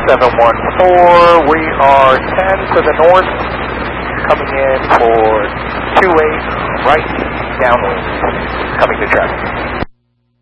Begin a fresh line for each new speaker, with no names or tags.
714, we are 10 to the north, coming in for 28 right downwind, coming to traffic.